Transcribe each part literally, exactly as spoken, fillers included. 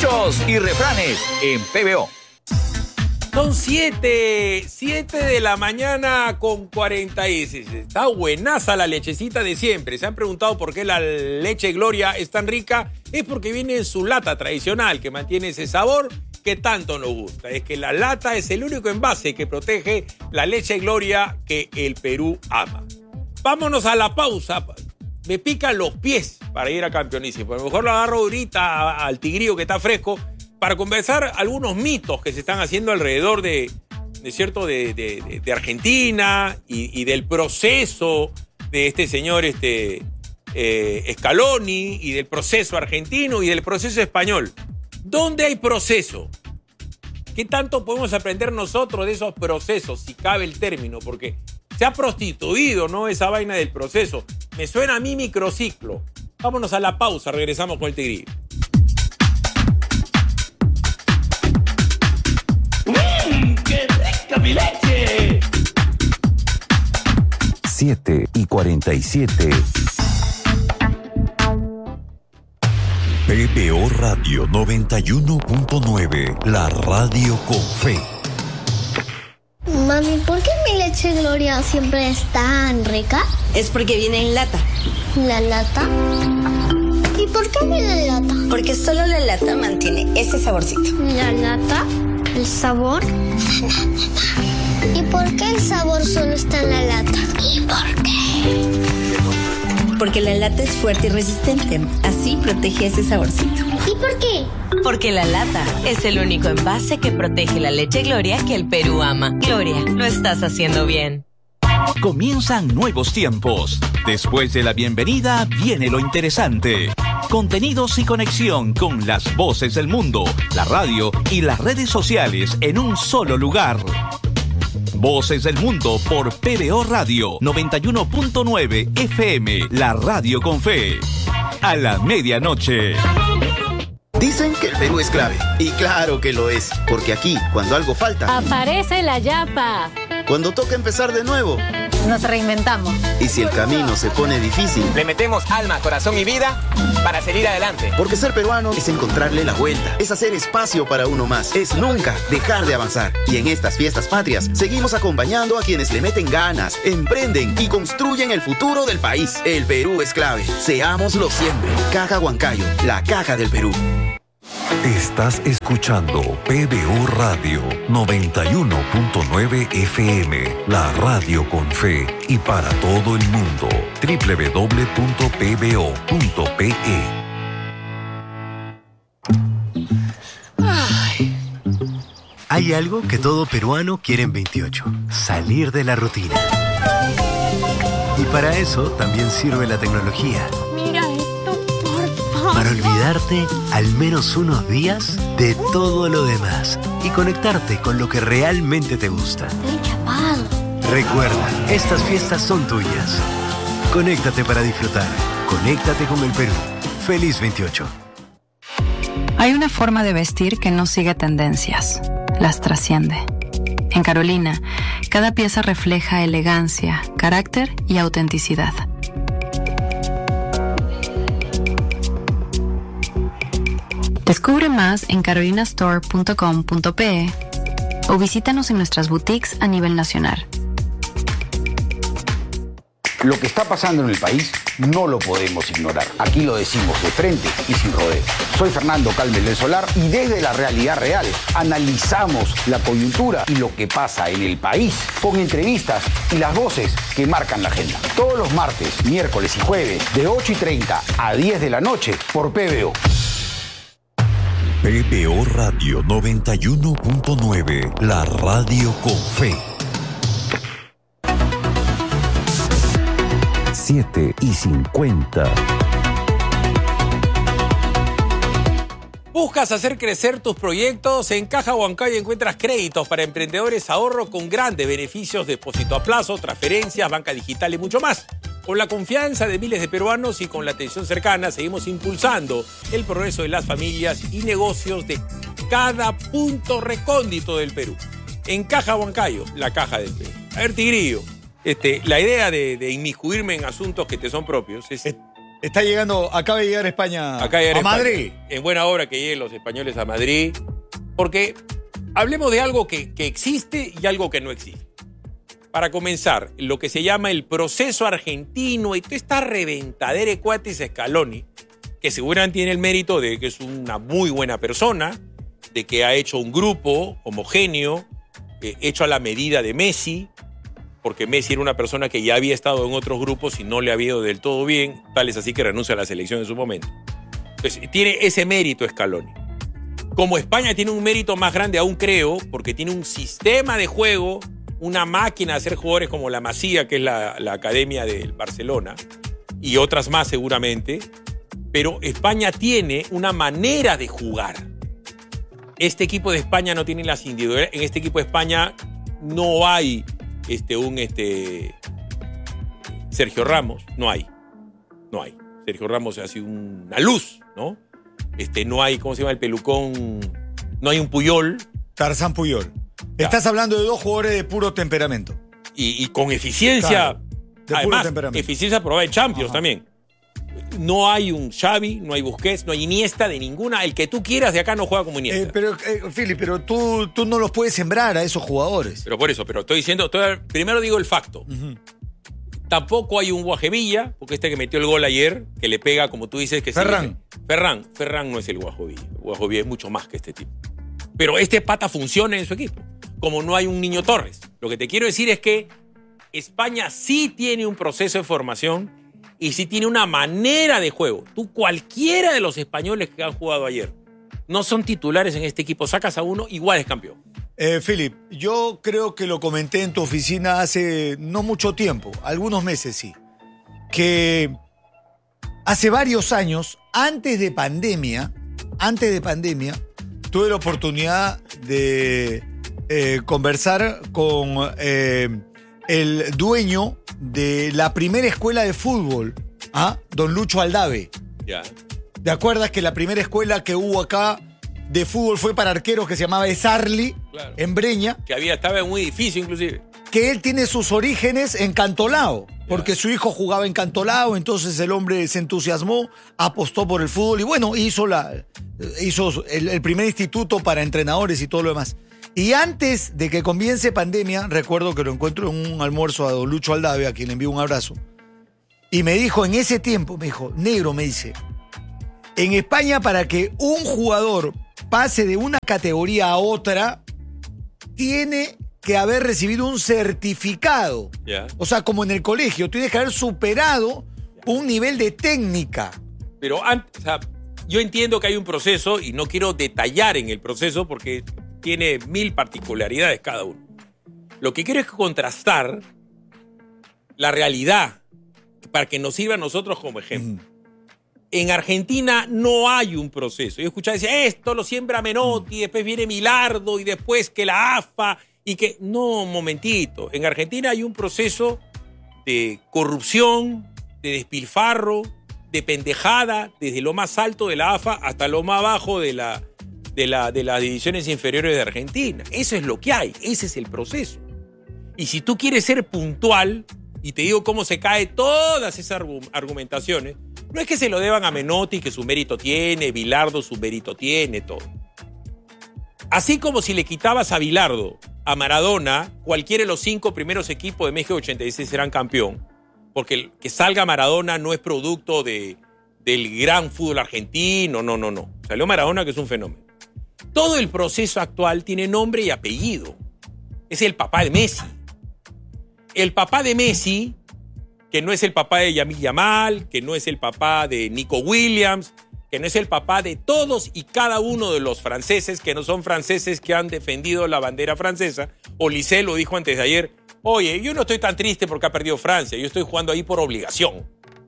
Dichos y refranes en P B O. Son siete, siete de la mañana con cuarenta y seis. Está buenaza la lechecita de siempre. Se han preguntado por qué la leche Gloria es tan rica. Es porque viene en su lata tradicional, que mantiene ese sabor que tanto nos gusta. Es que la lata es el único envase que protege la leche Gloria que el Perú ama. Vámonos a la pausa. Me pican los pies para ir a Campeonísimo. A lo mejor lo agarro ahorita al tigrillo que está fresco, para conversar algunos mitos que se están haciendo alrededor de, de cierto, de, de, de Argentina y, y del proceso de este señor este, eh, Scaloni y del proceso argentino y del proceso español. ¿Dónde hay proceso? ¿Qué tanto podemos aprender nosotros de esos procesos, si cabe el término? Porque se ha prostituido, ¿no?, esa vaina del proceso. Me suena a mí microciclo. Vámonos a la pausa, regresamos con el tigrillo. ¡Qué rica mi leche! siete y cuarenta y siete. P B O Radio noventa y uno punto nueve, la radio con fe. Mami, ¿por qué mi leche Gloria siempre es tan rica? Es porque viene en lata. ¿La lata? ¿Y por qué viene en lata? Porque solo la lata mantiene ese saborcito. ¿La lata? ¿El sabor? ¿Y por qué el sabor solo está en la lata? ¿Y por qué? Porque la lata es fuerte y resistente. Así protege ese saborcito. ¿Y por qué? Porque la lata es el único envase que protege la leche Gloria que el Perú ama. Gloria, lo estás haciendo bien. Comienzan nuevos tiempos. Después de la bienvenida viene lo interesante. Contenidos y conexión con las voces del mundo, la radio y las redes sociales en un solo lugar. Voces del Mundo por P B O Radio noventa y uno punto nueve F M, la radio con fe. A la medianoche. Dicen que el Perú es clave. Y claro que lo es. Porque aquí, cuando algo falta, aparece la yapa. Cuando toca empezar de nuevo, nos reinventamos. Y si el camino se pone difícil, le metemos alma, corazón y vida para seguir adelante. Porque ser peruano es encontrarle la vuelta, es hacer espacio para uno más, es nunca dejar de avanzar. Y en estas fiestas patrias, seguimos acompañando a quienes le meten ganas, emprenden y construyen el futuro del país. El Perú es clave. Seámoslo siempre. Caja Huancayo, la caja del Perú. Estás escuchando P B O Radio noventa y uno punto nueve F M, la radio con fe y para todo el mundo. doble u doble u doble u punto p b o punto p e. Ay. Hay algo que todo peruano quiere en veintiocho: salir de la rutina. Y para eso también sirve la tecnología. Mira esto, por favor. Para olvidarte al menos unos días de todo lo demás y conectarte con lo que realmente te gusta. Estoy chapado. Recuerda, estas fiestas son tuyas. Conéctate para disfrutar. Conéctate con el Perú. Feliz veintiocho. Hay una forma de vestir que no sigue tendencias, las trasciende. En Carolina, cada pieza refleja elegancia, carácter y autenticidad. Descubre más en carolina store punto com punto p e o visítanos en nuestras boutiques a nivel nacional. Lo que está pasando en el país no lo podemos ignorar. Aquí lo decimos de frente y sin rodeos. Soy Fernando Calmel del Solar y desde la realidad real analizamos la coyuntura y lo que pasa en el país con entrevistas y las voces que marcan la agenda. Todos los martes, miércoles y jueves de ocho y treinta a diez de la noche por P B O. P B O Radio noventa y uno punto nueve, la radio con fe. siete y cincuenta. ¿Buscas hacer crecer tus proyectos? En Caja Huancayo encuentras créditos para emprendedores, ahorro con grandes beneficios, depósito a plazo, transferencias, banca digital y mucho más. Con la confianza de miles de peruanos y con la atención cercana, seguimos impulsando el progreso de las familias y negocios de cada punto recóndito del Perú. En Caja Huancayo, la caja del Perú. A ver, Tigrillo, este, la idea de, de inmiscuirme en asuntos que te son propios es, Está llegando, acaba de llegar España Acá a en Madrid. España. En buena hora que lleguen los españoles a Madrid. Porque hablemos de algo que, que existe y algo que no existe. Para comenzar, lo que se llama el proceso argentino y toda esta reventadera de cuates a Scaloni, que seguramente tiene el mérito de que es una muy buena persona, de que ha hecho un grupo homogéneo, eh, hecho a la medida de Messi, porque Messi era una persona que ya había estado en otros grupos y no le había ido del todo bien, tal es así que renuncia a la selección en su momento. Entonces, tiene ese mérito Scaloni. Como España tiene un mérito más grande aún, creo, porque tiene un sistema de juego, una máquina de hacer jugadores como la Masía, que es la, la academia del Barcelona, y otras más seguramente, pero España tiene una manera de jugar. Este equipo de España no tiene las individualidades. En este equipo de España no hay este, un este, Sergio Ramos, no hay. No hay. Sergio Ramos ha sido una luz, ¿no? Este, no hay, ¿cómo se llama el pelucón? No hay un Puyol. Tarzán Puyol. Ya. Estás hablando de dos jugadores de puro temperamento. Y, y con eficiencia. Claro, de además, puro temperamento. Eficiencia probada en Champions Ajá. también. No hay un Xavi, no hay Busquets, no hay Iniesta de ninguna. El que tú quieras de acá no juega como Iniesta. Eh, pero, eh, Philip, pero tú, tú no los puedes sembrar a esos jugadores. Pero por eso, pero estoy diciendo, estoy, primero digo el facto. Uh-huh. Tampoco hay un Guajevilla, porque este que metió el gol ayer, que le pega, como tú dices, que Ferran. Sí, Ferran. Ferran no es el Guajevilla. El Guajevilla es mucho más que este tipo. Pero este pata funciona en su equipo. Como no hay un Niño Torres. Lo que te quiero decir es que España sí tiene un proceso de formación y sí tiene una manera de juego. Tú, cualquiera de los españoles que han jugado ayer, no son titulares en este equipo, sacas a uno, igual es campeón. Eh, Philip, yo creo que lo comenté en tu oficina hace no mucho tiempo, algunos meses sí, que hace varios años, antes de pandemia, antes de pandemia, tuve la oportunidad de eh, conversar con eh, el dueño de la primera escuela de fútbol, ¿ah? Don Lucho Aldave. Ya. ¿Te acuerdas que la primera escuela que hubo acá de fútbol fue para arqueros que se llamaba Esarli, claro, en Breña? Que había, estaba en un edificio inclusive. Que él tiene sus orígenes en Cantolao, porque yeah. su hijo jugaba en Cantolao, entonces el hombre se entusiasmó, apostó por el fútbol y bueno, hizo, la, hizo el, el primer instituto para entrenadores y todo lo demás. Y antes de que comience pandemia, recuerdo que lo encuentro en un almuerzo a don Lucho Aldave, a quien le envío un abrazo, y me dijo, en ese tiempo, me dijo, negro, me dice, en España para que un jugador pase de una categoría a otra, tiene que haber recibido un certificado. Yeah. O sea, como en el colegio, tienes que haber superado un nivel de técnica. Pero antes, o sea, yo entiendo que hay un proceso y no quiero detallar en el proceso porque tiene mil particularidades cada uno. Lo que quiero es contrastar la realidad para que nos sirva a nosotros como ejemplo. Mm. En Argentina no hay un proceso. Yo escuchaba decir, esto lo siembra Menotti, después viene Milardo y después que la A F A y que... No, un momentito. En Argentina hay un proceso de corrupción, de despilfarro, de pendejada, desde lo más alto de la A F A hasta lo más bajo de, la, de, la, de las divisiones inferiores de Argentina. Eso es lo que hay, ese es el proceso. Y si tú quieres ser puntual, y te digo cómo se caen todas esas argumentaciones, no es que se lo deban a Menotti, que su mérito tiene, Bilardo su mérito tiene, todo. Así como si le quitabas a Bilardo, a Maradona, cualquiera de los cinco primeros equipos de México ochenta y seis serán campeón, porque el que salga Maradona no es producto de, del gran fútbol argentino, no, no, no. Salió Maradona, que es un fenómeno. Todo el proceso actual tiene nombre y apellido. Es el papá de Messi. El papá de Messi, que no es el papá de Yamil Yamal, que no es el papá de Nico Williams, que no es el papá de todos y cada uno de los franceses que no son franceses que han defendido la bandera francesa. Olise lo dijo antes de ayer, oye, yo no estoy tan triste porque ha perdido Francia, yo estoy jugando ahí por obligación.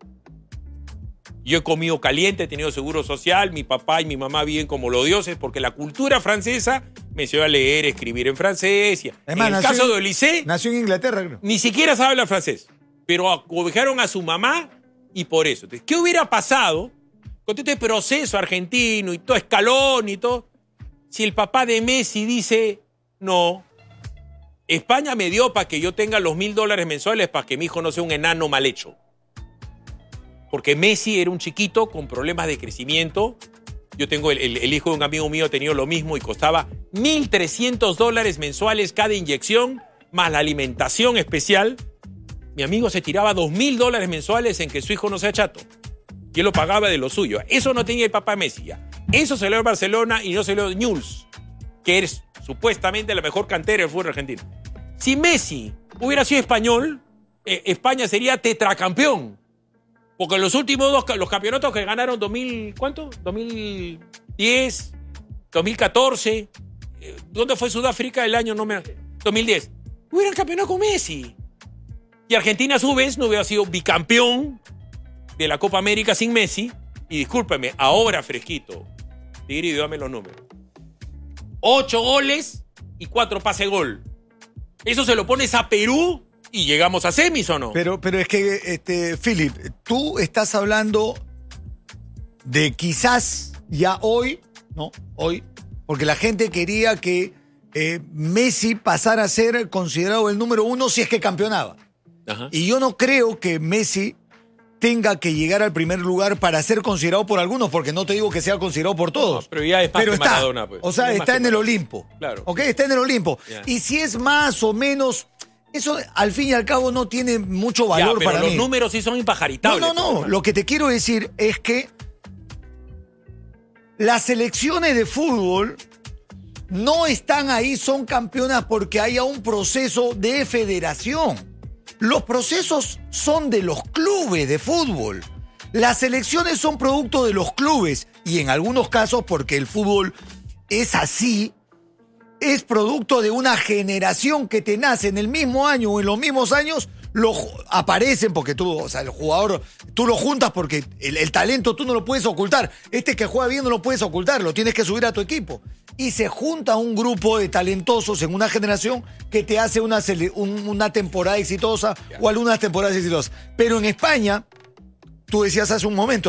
Yo he comido caliente, he tenido seguro social, mi papá y mi mamá viven como los dioses porque la cultura francesa me enseñó a leer, escribir en francés. Y en el nació, caso de Olise, nació en Inglaterra, creo. Ni siquiera sabe hablar francés, pero acobijaron a su mamá y por eso. Entonces, ¿qué hubiera pasado con este proceso argentino y todo escalón y todo si el papá de Messi dice, no, España me dio para que yo tenga los mil dólares mensuales para que mi hijo no sea un enano mal hecho? porque Messi era un chiquito con problemas de crecimiento. Yo tengo el, el, el hijo de un amigo mío, tenía lo mismo y costaba mil trescientos dólares mensuales cada inyección, más la alimentación especial. Mi amigo se tiraba dos mil dólares mensuales en que su hijo no sea chato. Y él lo pagaba de lo suyo. Eso no tenía el papá Messi ya. Eso se lo dio Barcelona y no se lo dio Newell's, que es supuestamente la mejor cantera del fútbol argentino. Si Messi hubiera sido español, eh, España sería tetracampeón. Porque los últimos dos, los campeonatos que ganaron dos mil, ¿cuánto? dos mil diez, dos mil catorce. Eh, ¿Dónde fue Sudáfrica el año? No me, dos mil diez. Hubieran campeonado con Messi. Y Argentina, a su vez, no hubiera sido bicampeón de la Copa América sin Messi. Y discúlpeme, ahora fresquito. Tigre, dame los números. Ocho goles y cuatro pase gol. Eso se lo pones a Perú y llegamos a semis, ¿o no? Pero, pero es que, este, Philip, tú estás hablando de quizás ya hoy, ¿no? Hoy, porque la gente quería que eh, Messi pasara a ser considerado el número uno si es que campeonaba. Ajá. Y yo no creo que Messi tenga que llegar al primer lugar para ser considerado por algunos, porque no te digo que sea considerado por todos. No, pero ya es más pero que está, Maradona, pues. O sea, Es está en que el Maradona. Olimpo. Claro. ¿Ok? Está en el Olimpo. Ya. Y si es más o menos, eso al fin y al cabo no tiene mucho valor Ya, pero para los mí. números sí son impajaritables. No, no, no. Lo que te quiero decir es que las selecciones de fútbol no están ahí, son campeonas porque haya un proceso de federación. Los procesos son de los clubes de fútbol. Las selecciones son producto de los clubes y en algunos casos, porque el fútbol es así, es producto de una generación que te nace en el mismo año o en los mismos años, lo, aparecen porque tú, o sea, el jugador, tú lo juntas porque el, el talento tú no lo puedes ocultar. Este que juega bien no lo puedes ocultar, lo tienes que subir a tu equipo. Y se junta un grupo de talentosos en una generación que te hace una, un, una temporada exitosa o algunas temporadas exitosas. Pero en España, tú decías hace un momento,